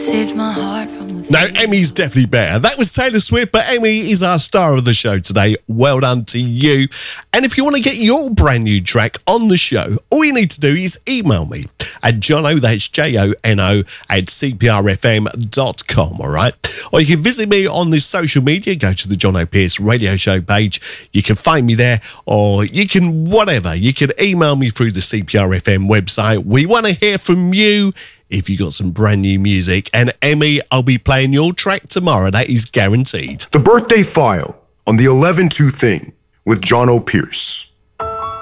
saved my heart from the... No, Emmy's definitely better. That was Taylor Swift, but Emmy is our star of the show today. Well done to you. And if you want to get your brand new track on the show, all you need to do is email me at Jono, that's Jono, at cprfm.com, all right? Or you can visit me on this social media. Go to the Jono Pierce radio show page. You can find me there, or you can whatever. You can email me through the CPRFM website. We want to hear from you if you got some brand new music. And Emmy, I'll be playing your track tomorrow. That is guaranteed. The Birthday File on the 11-2 Thing with Jono Pierce.